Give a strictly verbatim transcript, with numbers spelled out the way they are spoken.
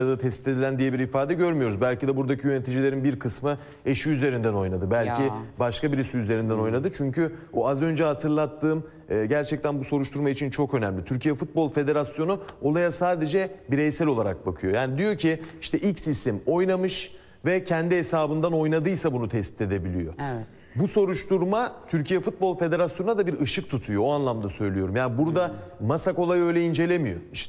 da tespit edilen diye bir ifade görmüyoruz. Belki de buradaki yöneticilerin bir kısmı eşi üzerinden oynadı. Belki Ya. başka birisi üzerinden oynadı. Çünkü o az önce hatırlattığım e, gerçekten bu soruşturma için çok önemli. Türkiye Futbol Federasyonu olaya sadece bireysel olarak bakıyor. Yani diyor ki işte X isim oynamış ve kendi hesabından oynadıysa bunu tespit edebiliyor. Evet. Bu soruşturma Türkiye Futbol Federasyonu'na da bir ışık tutuyor. O anlamda söylüyorum. Yani burada MASAK olayı öyle incelemiyor. İşte